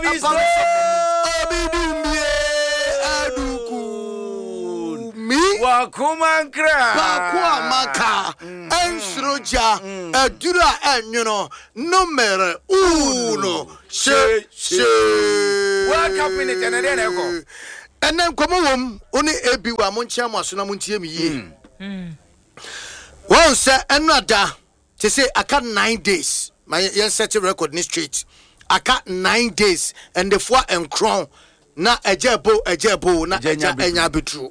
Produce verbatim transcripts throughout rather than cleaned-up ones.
Ladies, Wakumankra Wakumaka Ensroja Adura Enyuno Numero Uno She She Welcome minute and then go. And then come on, only a be wa munchia masuna muntie mi ye. One say another to say I got nine days. My yen set record in street. I got nine days and the four and crown na ejebo ejebo na eja enya betru.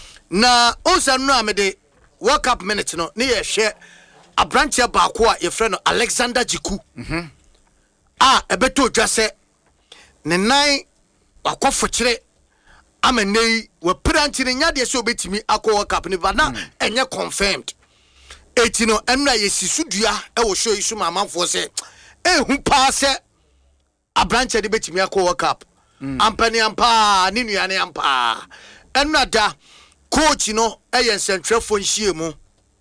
Na onsa no amede World Cup minute no ne ye hwe abranche baako a ye frɛ no Alexander Jiku. Mhm. Ah ebeto dwa se ne nan akofo kire amenei we pranchi ne nyade se obetimi akọ World Cup ne ba na enye confirmed. Eti no enra ye sisudua e wo show isu mamanfo se ehu pa se abranche de betimi akọ World Cup. Ampani ampa ni nuane ampa. Enra da coach no eyen central for nhie mu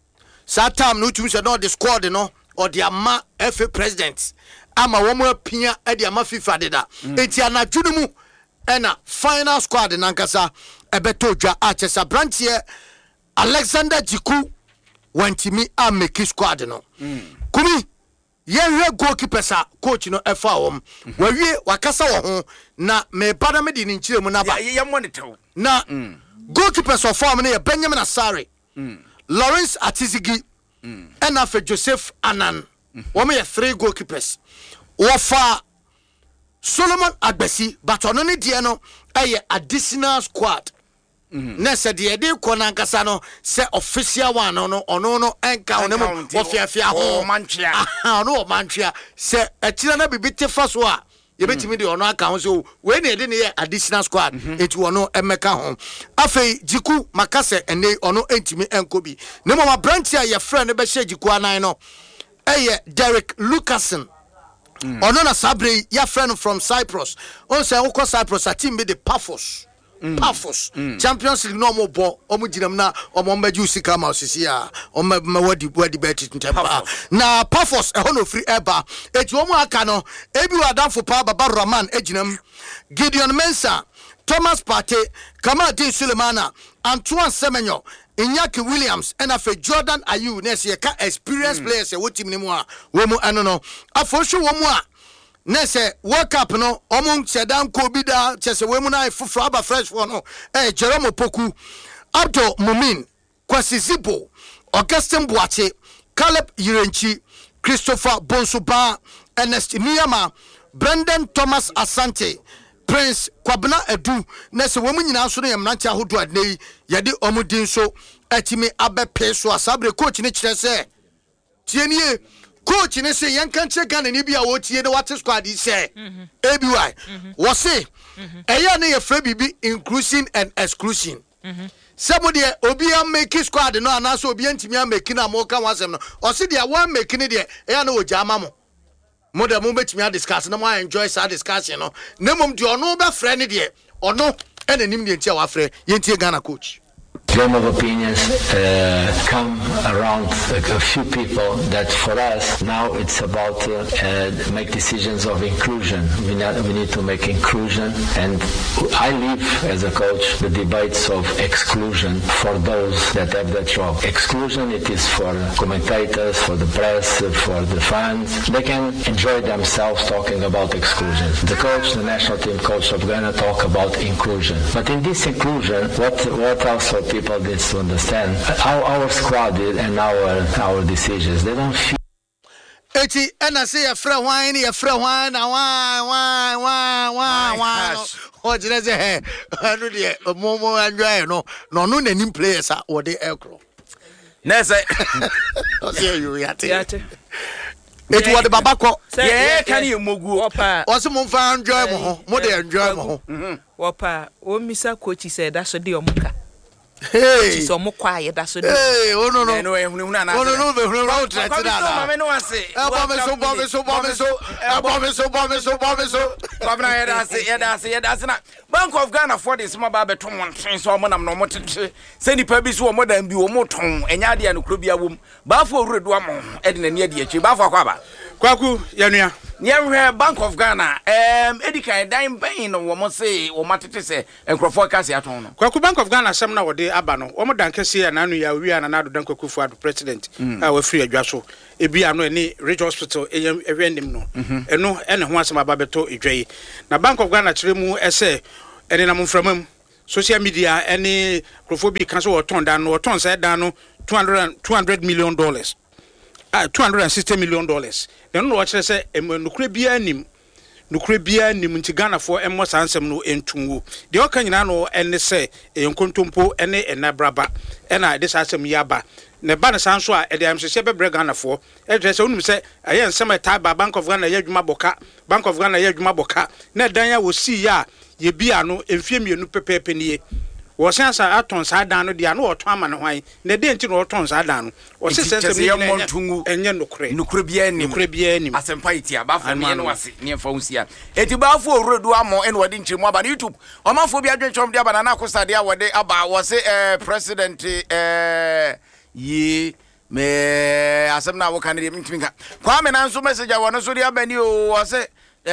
sa time no tumi se no the squad no or the ama F A president ama wo mo apia e the ama FIFA deda enti anadwunu mu e na final squad nankasa ebeto dwa a chesa branch here Alexander Jiku wantimi a make squad no kumi ye hwe goalkeeper sa coach no efa wom wawie wakasa wo ho na me bada me di ni nchire mu na ba ye monitor na goalkeepers of form ne Benjamin Asare, mm. Lawrence Atizigi, mm. and after Joseph Anan. Mm. One me three goalkeepers. Wafa Solomon Agbesi, but on only diano a additional squad. Mm. Nessa de de kona kasano se official one no no no no enka onemo ofia ho manchia. Ah no manchia se etira na bibite faso a yebetimi de ono aka ho so we na de ne additional squad etu ono emeka ho afei Jiku makase ene ono entimi enkobi ne mama branch a ye friend be hye Jiku anan no eye Derek Lucasen ono na sabre ya friend from Cyprus on say wo Cyprus a team be the Paphos Paphos Champions League no mo bo omo ginam na omo mbaji usika ma osisi a omo wadi wadi bet ntempa na Paphos e hono free eba eti omo aka no ebi wadanfo pa baba Roman eginam Gideon Mensah Thomas Partey Kamaldeen Sulemana Antoine Semenyo Inyaki Williams and afa Jordan Ayew na se ka experienced players e wo team ni mu a wo mu eno no afo hwe wo mu a Nese World Cup no omon sedan ko bi da chese we mu na fufro aba fresh for no eh Jerome Poku Abdul Mumin Kwasi Zibo Augustin Boache Caleb Yirenchi Christopher Bonsuba Ernest Niyama Brendan Thomas Asante Prince Kwabena Edu nese we mu nyina so no yemnantia hodo adnei yede omudin so atimi abepe so asabre coach ni kire se tienie coach ne say yan kan check Ghana ni bia wo tie de what squad is say A B Y wo say eya ne ye fra bibi inclusion and exclusion somebody obi am make squad no ana so obi antimi am make na mo kan wasem no o say dia one make ne de eya na oja ama mo mo de mo betimi discuss na mo enjoy sa discussion no na mom de ono be fra ne de ono enanim de ntia wa fra yentie Ghana coach. Freedom of opinions uh, come around a few people that for us now it's about uh, uh, make decisions of inclusion. We, not, we need to make inclusion, and I live as a coach the debates of exclusion for those that have that job. Exclusion, it is for commentators, for the press, for the fans. They can enjoy themselves talking about exclusion. The coach, the national team coach of Ghana, talk about inclusion. But in this inclusion, what what also people need to understand, our, our squad and our our decisions, they don't feel. Eti ena say a friend wine, a friend wine, wine, wine, wine, wine, wine. What did I say? I know the Momo and Joy, no, no, no, any players are or the aircraft. Nessa, I'll see you yet. It was the Babako. Yeah, can you move up? Also, more fun, enjoy more than enjoy more. Wapa, oh, Mister Coach said that's a deal. Hey, so more quiet. That's what. Hey, oh no no no no no no no no no road to that. no say. Abome so bombe so bombe so. Abome so bombe so bombe so. Babna ya da say ya da say ya da say na. Bank of Ghana for this small babe to one train so mo nam no mo tete. Say ni pa bi so mo dan bi o mo ton. Enya de an kro bia wom. Ba fo wredu am. E de na ni ade achi. Ba fo akwa ba. Kwaku yanua Nyehwe Bank of Ghana um edikan dan ban no wo mo say wo matete say enkrofo kase aton no Kwaku Bank of Ghana asem na wode aba no wo mo dan kase ya na anu ya wi ana na do dan Kwaku adu president a wa free adwa so ebi ano eni Ridge Hospital ehwenim no eno ene ho asem aba beto edwai na Bank of Ghana kire mu ese ene na mframam social media ene krofo bi kan so wo ton dan no wo ton say dan no two hundred million dollars ah two hundred sixty million dollars then no watch say nukure bia nim nukure bia nim nti Ghana for emmo sansem no entunwo de oka nyina no ene say enkontompo ene enabraba ena de sansem yaba ne ba ne sanso a e de am hye bebre Ghana for e de say onum say aye nsem eta ba Bank of Ghana ye adwuma boka Bank of Ghana ye adwuma boka na dan ya wo si ya ye bia no emfie mienu pepepe nie wo sensa aton sa dan no dia no oton ama ne hwan na de nti no oton sa dan no wo se sensa mi montungu enye nokure nokure bia nim nokure bia nim asempa itia ba fa me no wase ne fa unsia eti ba fo orodu amo en wodi nchiremu aba na YouTube o ma fo bia dwenchom dia aba na akosa dia wode aba wo se eh president eh yi me asem na wo kan de mtinga kwa me na nso message a wono so dia bani o wo se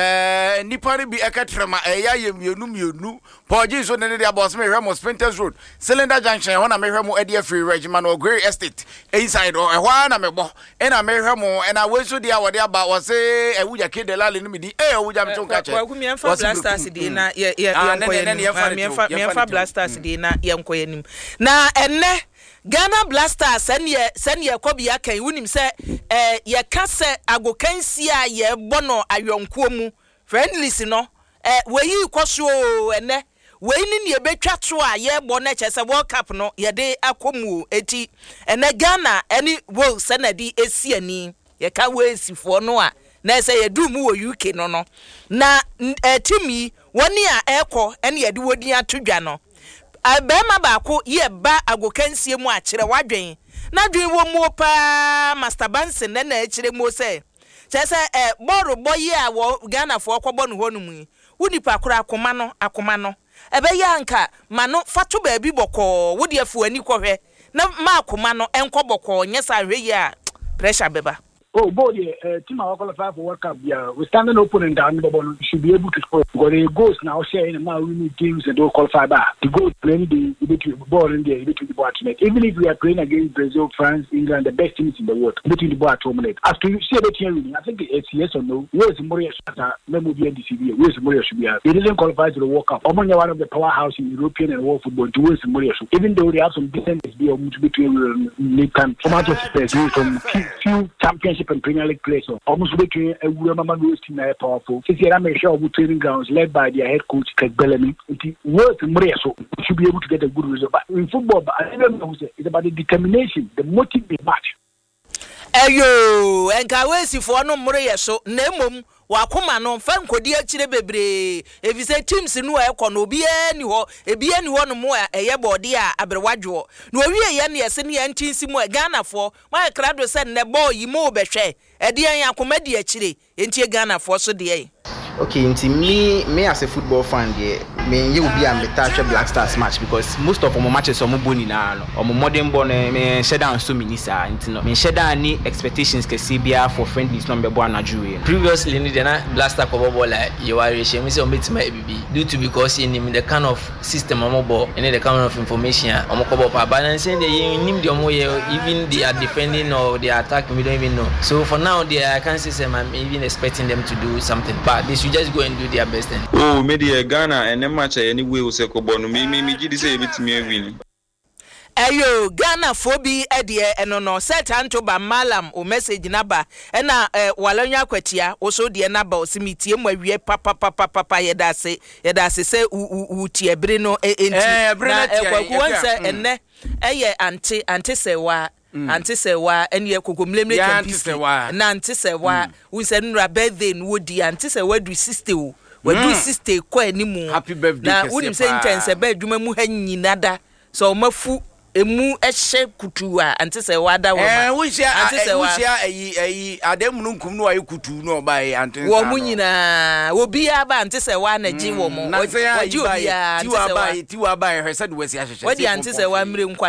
eh nipari bi ekatrema eya yemienu mienu poji so ne de abos me hwemo Sprinters Road Cylinder Junction ho na me hwemo Edia Free Regiment or Grey Estate inside o ehwa na me bo e na me hwemo e na we so dia wode aba wo se ewuja kedelale no midi e ewuja mtonka che wa ku mi enfa blasters di na ye ye yenkoyenim mi enfa mi enfa blasters di na yenkoyenim na enne Ghana Blasters sanye sanye kwabia kan wunim se eh ye kase agokansi a ye bono ayonko mu friendlies no eh weyi kwaso ene weyi ni ye betwa to a ye bono chese World Cup no ye de akomu eti ene Ghana eni wo sanadi esi ani ye ka we sifo no a na se ye du mu wo U K no no na eh, timi woni a ekọ ene ye de wodi atodwa no abema baako ye ba agokansie mu a kire wadwen na dwen wo mu pa Master Bansen na na kire mu se chese eh boro boye a wo Ghana fo kwabo no honu mu wonipa akora akoma no akoma no ebe ya nka mano fato ba bi boko wodi afu ani kohwe na ma akoma no enko boko nyesa hwe ya pressure beba. Oh, boy, uh, team are qualified for World Cup. Yeah, we're standing open and down, but we should be able to score. Because the goals now sharing now winning teams and don't qualify back. The goals playing the the ball in there, between the ball to make. Even if we are playing against Brazil, France, England, the best teams in the world, between the ball to make. As to see about here winning, I think it's yes or no. Where is Moria Shata? Maybe be N D C B. Where is Moria should be? They didn't qualify to the World Cup. Omonia one of the powerhouse in European and world football. To where is Moria should? Even though they have some decent S B or between league time, so much of space from few championship and Premier League players. Almost between a woman who team are powerful. Since I'm sure of training grounds led by their head coach Craig Bellamy, it worth more so should be able to get a good result. But in football, I don't know it's about the determination, the motive they match. Ayo, enka wesi for no more so nemom wakoma no fa nkodi akire bebre evise teams no ekọ no obi ani ho ebi ani ho no mo eye body a abrewadwo no owie ye ne yese ne yantinsi mo Ghana for my crowd said ne boy yi mo behwe ede an akoma di akire entie Ghana for so de. Okay, into me, me as a football fan, yeah, me you will be a Metacha Black Stars match because most of our matches are more now. Or modern born, me shut down so many sa. Into me shut down any expectations can see be for friendlies number one Nigeria. Previously, in the Blaster cover ball like you are receiving some bits my baby due to because in the kind of system I'm mobile and the kind of information I'm a couple of balancing the name the even they are defending or they are attacking we don't even know. So for now, they I can't say I'm even expecting them to do something, but this. You just go and do their best. Then. Oh, media Ghana and then match anyway will say Kobono. Me, me, me, give say bit me win. Ayo, Ghana fobi edie eno no set anto ba malam o message naba ena walanya kwatia oso de naba osimitie mu awie papa papa papa yedase yedase se u tie bere no enti na ekwaku wanse enne eye anti anti sewa anti sewa ene ekogomlemle campus na anti sewa unse nura birthday no di anti sewa du sister o wadu sister ko animu na unim se ntense ba adwuma mu hanyinada so mafu emu ehye kutua anti sewa da wo ma eh wuhia wuhia ayi ayi ademunu nkum no ayi kutu no ba yi anti wo mu nyina obi aba anti sewa na gi wo mo oji obi ya tiwa ba tiwa ba hwese de wasi ahyehyɛ wodi anti sewa mire nkwaida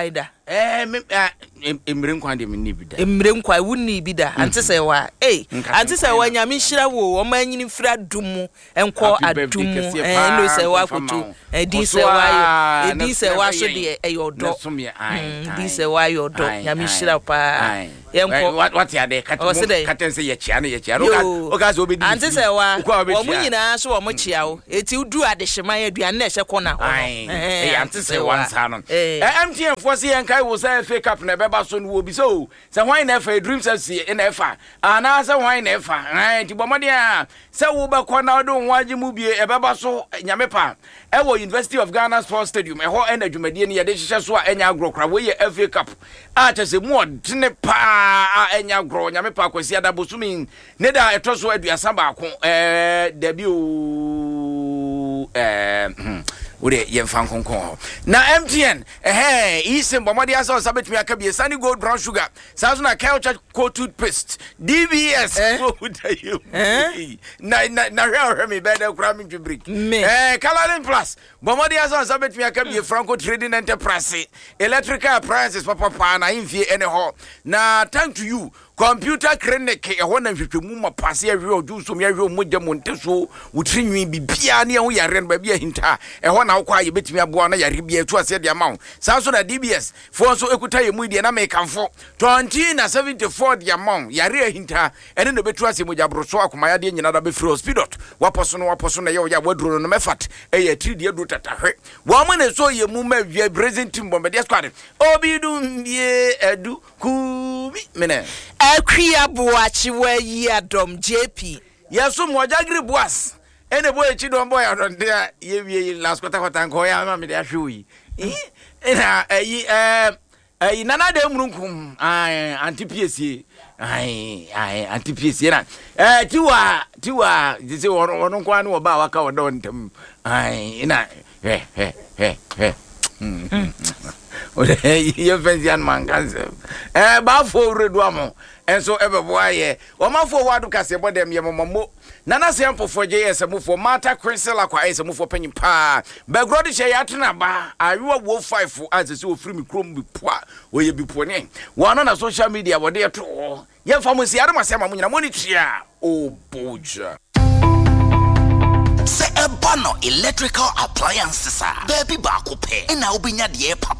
eh emre nkwa de me ni bida emre nkwa wuni bida ante se wa eh ante se wa nyame hira wo o ma nyini fira dumu enko adumu eh no se wa foto eh di se wa yo eh di se wa so de eh yodo di se wa yodo nyame hira pa enko what ya de katen se ye chia na ye chia o ga so obedi ante se wa o mu nyina so o mu chia o eti udu adehema ya aduane na ehye kona ho eh ante se wa nsa no eh M T N for se enkai wo say F A Cup na beba so no obi so say why na F A Dreams F C na F A ana say why na F A eh ti bomode a say wo be kona do nwaje mu bie e beba so nyame pa e wo University of Ghana Sports Stadium e ho e na dwumadie ne ye de hyehyɛ so a enya agrokra wo ye F A Cup a tese mu odne pa a enya agro nyame pa kwasi adabosumi ne da etoso aduasa ba ko eh debi o eh ode yemfa nkonkon na M T N eh isim bomode asa sabetumi aka bie Sunny Gold Brown Sugar sazo na Kelcha Co toothpaste D B S na na na real me better kura me drink eh Coloring Plus bomode asa sabetumi aka bie Franco Trading Enterprise electrical appliances papa pa na infie ene ho na thank to you computer clinic e ho na hwetwemu ma passe awe oju so me awe mogya monteso wutrinwi bibia ne ho yare no ba bia hinta e ho na wokwa ye betimi aboa na yare bia tu ase de amawo sa so na D B S for so ekuta ye mu die na me kanfo twenty na seventy-four de amawo yare hinta ene no betu ase mogya broso akoma ya de nyina da be free hospital waposo no waposo na ye wo ya waduro no mefat e ye tri de du tatahwe wo mo ne so ye mu ma wie present team bombe de squad obi du mbie edu ku mi mene Akria Boachi where ye adom J P. Yes, some wajagri boas. Any boy chidon boy out on there, ye last quarter of Tankoya, mammy, they show ye. Eh, eh, nana de munkum, I anti P S C. I, I anti P S C. Eh, Tua, Tua, this is one on one about our don't them. I, eh, eh, eh, eh. Your fancy man cancer. Eh, Bafo Reduamo. And so ever boy, or my forward to cast about them, Yamamo. Nana sample for J S, a move for Marta Crensella, a move for Penny Pa. Begrody Shayatana Ba, are you a wolf five for as a so free chrome be poor, where you be pointing. One on a social media, what they are to. Young family, Adama Samamuna Monitria, oh, Boja. Se ebano electrical appliances are baby bakupe. And now be near the